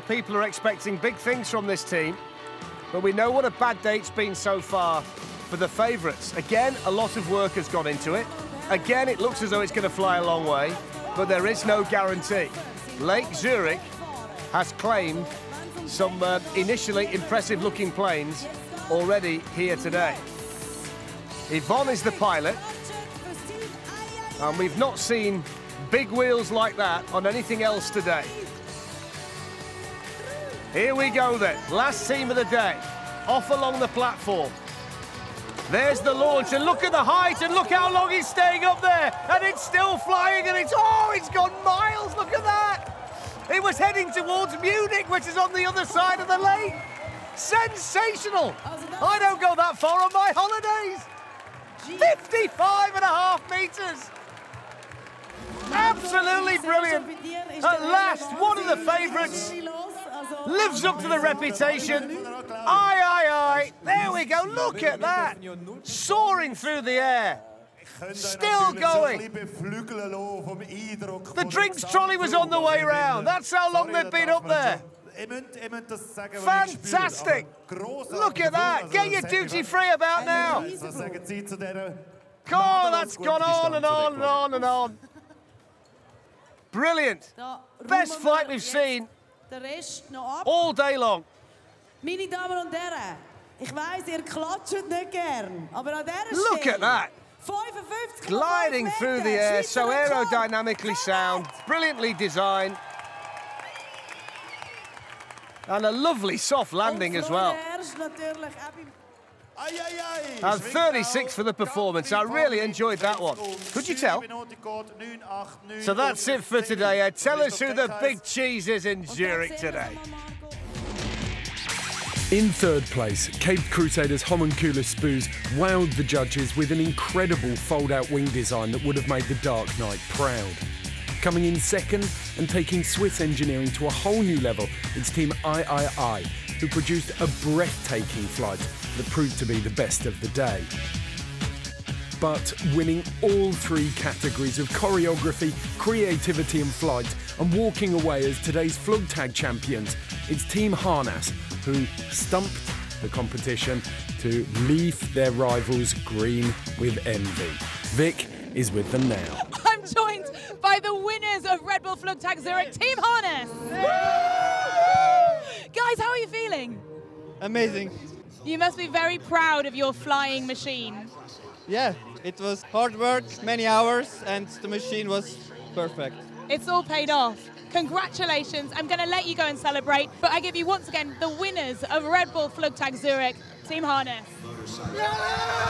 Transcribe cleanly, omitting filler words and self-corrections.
people are expecting big things from this team, but we know what a bad day it's been so far for the favourites. Again, a lot of work has gone into it. Again, it looks as though it's going to fly a long way, but there is no guarantee. Lake Zurich has claimed some initially impressive-looking planes already here today. Yvonne is the pilot, and we've not seen big wheels like that on anything else today. Here we go then, last team of the day, off along the platform. There's the launch, and look at the height, and look how long he's staying up there, and it's still flying, and it's gone miles, look at that! It was heading towards Munich, which is on the other side of the lake. Sensational! I don't go that far on my holidays. 55.5 metres. Absolutely brilliant. At last, one of the favourites lives up to the reputation. Aye. There we go, look at that. Soaring through the air. Still going. The drinks trolley was on the way round. That's how long they've been up there. Fantastic. Look at that. Get your duty free about now. Oh, that's gone on and on and on and on. Brilliant. Best flight we've seen all day long. Meine Damen und Herren, ich weiss, ihr klatscht nicht gern, aber an dieser Stelle... Look at that. 55 Gliding through the air, so aerodynamically sound, brilliantly designed. And a lovely soft landing as well. And 36 for the performance. I really enjoyed that one. Could you tell? So that's it for today, Ed. Tell us who the big cheese is in Zurich today. In third place, Cape Crusaders Homunculus Spoos wowed the judges with an incredible fold-out wing design that would have made the Dark Knight proud. Coming in second and taking Swiss engineering to a whole new level, it's Team III, who produced a breathtaking flight that proved to be the best of the day. But winning all three categories of choreography, creativity and flight, and walking away as today's Flugtag champions, it's Team Harnas, who stumped the competition to leave their rivals green with envy. Vic is with them now. I'm joined by the winners of Red Bull Flugtag Zurich, Team Harnas. Guys, how are you feeling? Amazing. You must be very proud of your flying machine. Yeah, it was hard work, many hours, and the machine was perfect. It's all paid off. Congratulations. I'm going to let you go and celebrate, but I give you once again the winners of Red Bull Flugtag Zurich, Team Harnas.